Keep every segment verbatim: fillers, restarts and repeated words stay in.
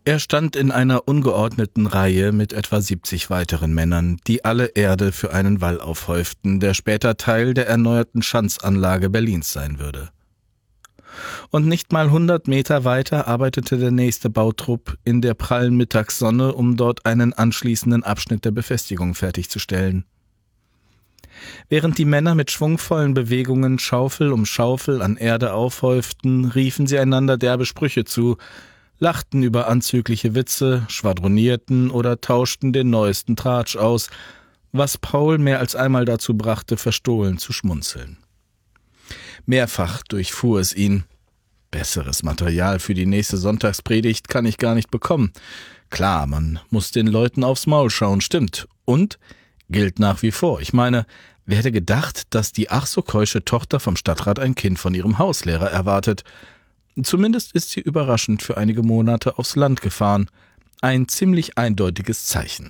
Er stand in einer ungeordneten Reihe mit etwa siebzig weiteren Männern, die alle Erde für einen Wall aufhäuften, der später Teil der erneuerten Schanzanlage Berlins sein würde. Und nicht mal hundert Meter weiter arbeitete der nächste Bautrupp in der prallen Mittagssonne, um dort einen anschließenden Abschnitt der Befestigung fertigzustellen. Während die Männer mit schwungvollen Bewegungen Schaufel um Schaufel an Erde aufhäuften, riefen sie einander derbe Sprüche zu, lachten über anzügliche Witze, schwadronierten oder tauschten den neuesten Tratsch aus, was Paul mehr als einmal dazu brachte, verstohlen zu schmunzeln. Mehrfach durchfuhr es ihn. Besseres Material für die nächste Sonntagspredigt kann ich gar nicht bekommen. Klar, man muss den Leuten aufs Maul schauen, stimmt. Und gilt nach wie vor. Ich meine, wer hätte gedacht, dass die ach so keusche Tochter vom Stadtrat ein Kind von ihrem Hauslehrer erwartet? Zumindest ist sie überraschend für einige Monate aufs Land gefahren. Ein ziemlich eindeutiges Zeichen.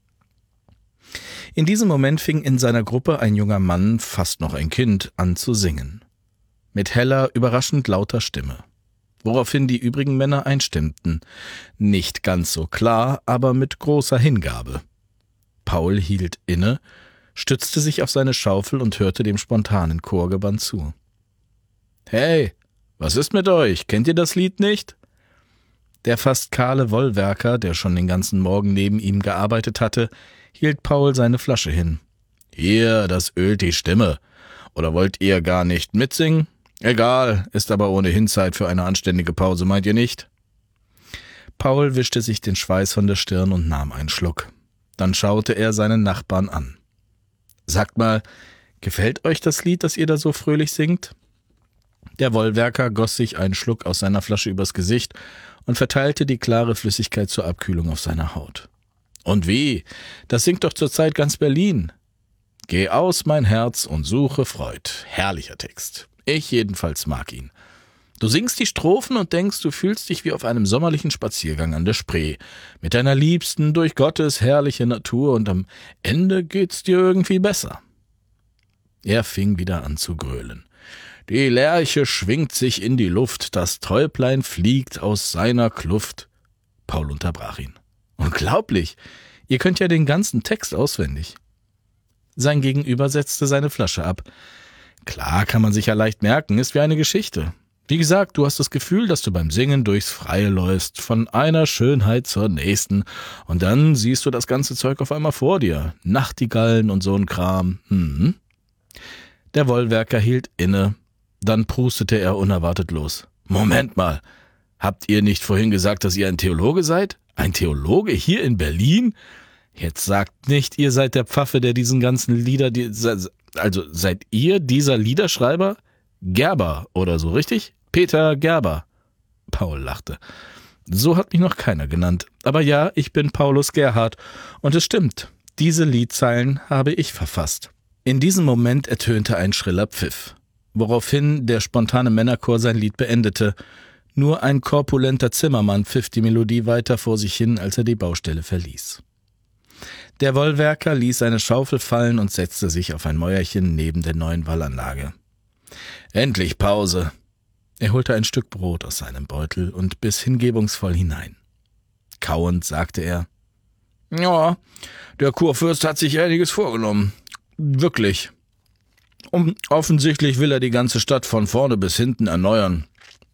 In diesem Moment fing in seiner Gruppe ein junger Mann, fast noch ein Kind, an zu singen. Mit heller, überraschend lauter Stimme. Woraufhin die übrigen Männer einstimmten. Nicht ganz so klar, aber mit großer Hingabe. Paul hielt inne, stützte sich auf seine Schaufel und hörte dem spontanen Chor gebannt zu. »Hey, was ist mit euch? Kennt ihr das Lied nicht?« Der fast kahle Wollwerker, der schon den ganzen Morgen neben ihm gearbeitet hatte, hielt Paul seine Flasche hin. »Hier, das ölt die Stimme. Oder wollt ihr gar nicht mitsingen? Egal, ist aber ohnehin Zeit für eine anständige Pause, meint ihr nicht?« Paul wischte sich den Schweiß von der Stirn und nahm einen Schluck. Dann schaute er seinen Nachbarn an. »Sagt mal, gefällt euch das Lied, das ihr da so fröhlich singt?« Der Wollwerker goss sich einen Schluck aus seiner Flasche übers Gesicht und verteilte die klare Flüssigkeit zur Abkühlung auf seiner Haut. »Und wie? Das singt doch zurzeit ganz Berlin.« »Geh aus, mein Herz, und suche Freud.« Herrlicher Text. Ich jedenfalls mag ihn. Du singst die Strophen und denkst, du fühlst dich wie auf einem sommerlichen Spaziergang an der Spree, mit deiner Liebsten durch Gottes herrliche Natur, und am Ende geht's dir irgendwie besser. Er fing wieder an zu grölen. Die Lerche schwingt sich in die Luft, das Täublein fliegt aus seiner Kluft. Paul unterbrach ihn. Unglaublich, ihr könnt ja den ganzen Text auswendig. Sein Gegenüber setzte seine Flasche ab. Klar, kann man sich ja leicht merken, ist wie eine Geschichte. Wie gesagt, du hast das Gefühl, dass du beim Singen durchs Freie läufst, von einer Schönheit zur nächsten, und dann siehst du das ganze Zeug auf einmal vor dir. Nachtigallen und so ein Kram. Hm. Der Wollwerker hielt inne, dann prustete er unerwartet los. Moment mal, habt ihr nicht vorhin gesagt, dass ihr ein Theologe seid? Ein Theologe hier in Berlin? Jetzt sagt nicht, ihr seid der Pfaffe, der diesen ganzen Lieder, die, also seid ihr dieser Liederschreiber? Gerber oder so, richtig? Peter Gerber. Paul lachte. So hat mich noch keiner genannt. Aber ja, ich bin Paulus Gerhard. Und es stimmt, diese Liedzeilen habe ich verfasst. In diesem Moment ertönte ein schriller Pfiff, woraufhin der spontane Männerchor sein Lied beendete. Nur ein korpulenter Zimmermann pfiff die Melodie weiter vor sich hin, als er die Baustelle verließ. Der Wollwerker ließ seine Schaufel fallen und setzte sich auf ein Mäuerchen neben der neuen Wallanlage. Endlich Pause. Er holte ein Stück Brot aus seinem Beutel und biss hingebungsvoll hinein. Kauend sagte er, »Ja, der Kurfürst hat sich einiges vorgenommen. Wirklich. Und offensichtlich will er die ganze Stadt von vorne bis hinten erneuern.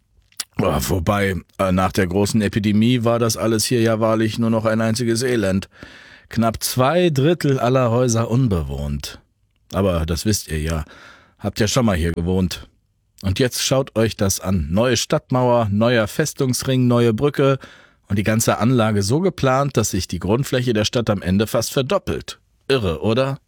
Wobei, nach der großen Epidemie war das alles hier ja wahrlich nur noch ein einziges Elend. Knapp zwei Drittel aller Häuser unbewohnt. Aber das wisst ihr ja. Habt ja schon mal hier gewohnt. Und jetzt schaut euch das an. Neue Stadtmauer, neuer Festungsring, neue Brücke und die ganze Anlage so geplant, dass sich die Grundfläche der Stadt am Ende fast verdoppelt. Irre, oder?«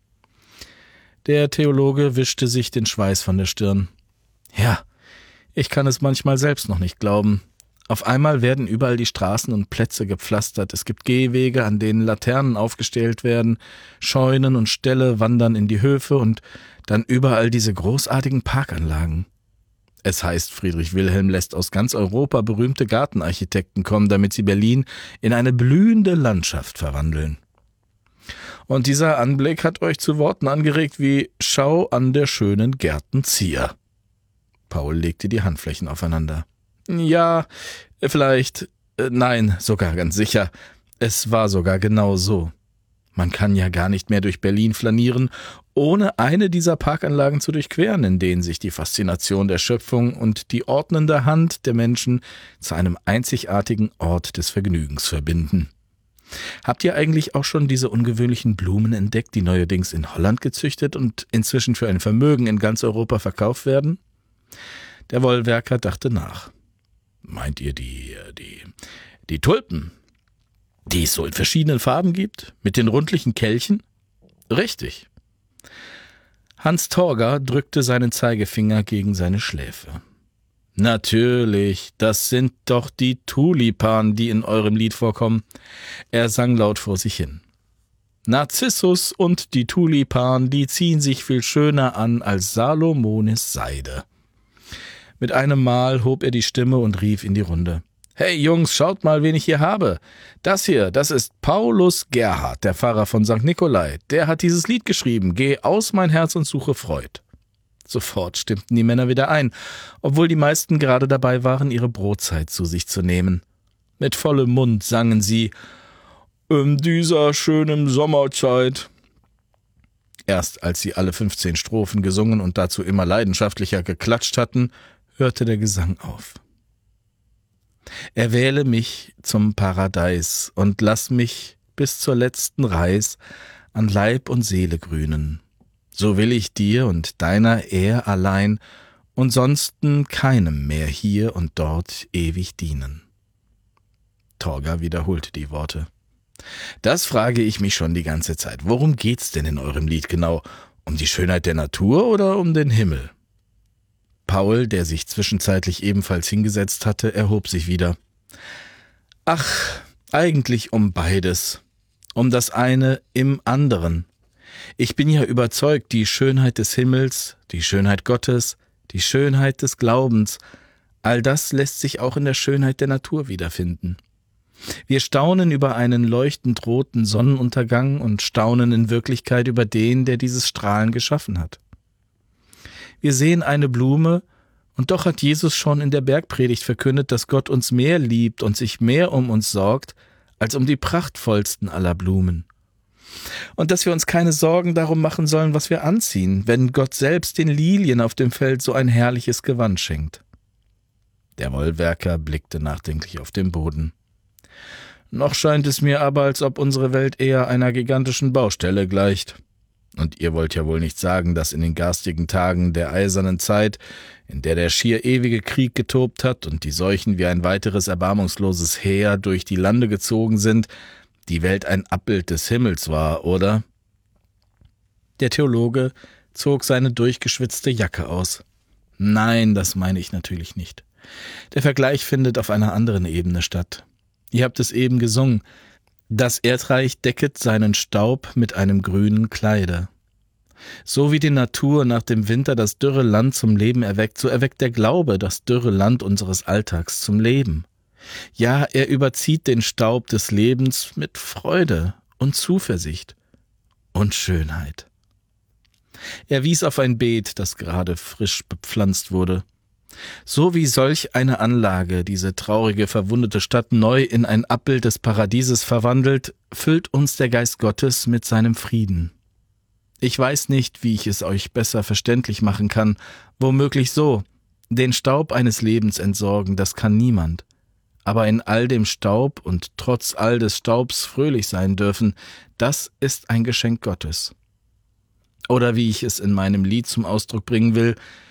Der Theologe wischte sich den Schweiß von der Stirn. »Ja, ich kann es manchmal selbst noch nicht glauben. Auf einmal werden überall die Straßen und Plätze gepflastert. Es gibt Gehwege, an denen Laternen aufgestellt werden. Scheunen und Ställe wandern in die Höfe und dann überall diese großartigen Parkanlagen. Es heißt, Friedrich Wilhelm lässt aus ganz Europa berühmte Gartenarchitekten kommen, damit sie Berlin in eine blühende Landschaft verwandeln. Und dieser Anblick hat euch zu Worten angeregt wie »Schau an der schönen Gärtenzieher«. Paul legte die Handflächen aufeinander. »Ja, vielleicht. Äh, nein, sogar ganz sicher. Es war sogar genau so. Man kann ja gar nicht mehr durch Berlin flanieren, ohne eine dieser Parkanlagen zu durchqueren, in denen sich die Faszination der Schöpfung und die ordnende Hand der Menschen zu einem einzigartigen Ort des Vergnügens verbinden. Habt ihr eigentlich auch schon diese ungewöhnlichen Blumen entdeckt, die neuerdings in Holland gezüchtet und inzwischen für ein Vermögen in ganz Europa verkauft werden? Der Wollwerker dachte nach. Meint ihr die, die, die Tulpen, die es so in verschiedenen Farben gibt, mit den rundlichen Kelchen? Richtig. Hans Torger drückte seinen Zeigefinger gegen seine Schläfe. Natürlich, das sind doch die Tulipanen, die in eurem Lied vorkommen. Er sang laut vor sich hin. Narzissus und die Tulipanen, die ziehen sich viel schöner an als Salomones Seide. Mit einem Mal hob er die Stimme und rief in die Runde. »Hey Jungs, schaut mal, wen ich hier habe. Das hier, das ist Paulus Gerhard, der Pfarrer von Sankt Nikolai. Der hat dieses Lied geschrieben, Geh aus mein Herz und suche Freud.« Sofort stimmten die Männer wieder ein, obwohl die meisten gerade dabei waren, ihre Brotzeit zu sich zu nehmen. Mit vollem Mund sangen sie »In dieser schönen Sommerzeit«. Erst als sie alle fünfzehn Strophen gesungen und dazu immer leidenschaftlicher geklatscht hatten, hörte der Gesang auf. Erwähle mich zum Paradeis und lass mich bis zur letzten Reis an Leib und Seele grünen. So will ich dir und deiner Ehr allein und sonsten keinem mehr hier und dort ewig dienen. Torger wiederholte die Worte. Das frage ich mich schon die ganze Zeit. Worum geht's denn in eurem Lied genau? Um die Schönheit der Natur oder um den Himmel? Paul, der sich zwischenzeitlich ebenfalls hingesetzt hatte, erhob sich wieder. Ach, eigentlich um beides. Um das eine im anderen. Ich bin ja überzeugt, die Schönheit des Himmels, die Schönheit Gottes, die Schönheit des Glaubens, all das lässt sich auch in der Schönheit der Natur wiederfinden. Wir staunen über einen leuchtend roten Sonnenuntergang und staunen in Wirklichkeit über den, der dieses Strahlen geschaffen hat. Wir sehen eine Blume, und doch hat Jesus schon in der Bergpredigt verkündet, dass Gott uns mehr liebt und sich mehr um uns sorgt, als um die prachtvollsten aller Blumen. Und dass wir uns keine Sorgen darum machen sollen, was wir anziehen, wenn Gott selbst den Lilien auf dem Feld so ein herrliches Gewand schenkt. Der Wollwerker blickte nachdenklich auf den Boden. Noch scheint es mir aber, als ob unsere Welt eher einer gigantischen Baustelle gleicht. Und ihr wollt ja wohl nicht sagen, dass in den garstigen Tagen der eisernen Zeit, in der der schier ewige Krieg getobt hat und die Seuchen wie ein weiteres erbarmungsloses Heer durch die Lande gezogen sind, die Welt ein Abbild des Himmels war, oder? Der Theologe zog seine durchgeschwitzte Jacke aus. Nein, das meine ich natürlich nicht. Der Vergleich findet auf einer anderen Ebene statt. Ihr habt es eben gesungen. Das Erdreich decket seinen Staub mit einem grünen Kleide. So wie die Natur nach dem Winter das dürre Land zum Leben erweckt, so erweckt der Glaube das dürre Land unseres Alltags zum Leben. Ja, er überzieht den Staub des Lebens mit Freude und Zuversicht und Schönheit. Er wies auf ein Beet, das gerade frisch bepflanzt wurde. So wie solch eine Anlage diese traurige, verwundete Stadt neu in ein Abbild des Paradieses verwandelt, füllt uns der Geist Gottes mit seinem Frieden. Ich weiß nicht, wie ich es euch besser verständlich machen kann, womöglich so: Den Staub eines Lebens entsorgen, das kann niemand. Aber in all dem Staub und trotz all des Staubs fröhlich sein dürfen, das ist ein Geschenk Gottes. Oder wie ich es in meinem Lied zum Ausdruck bringen will: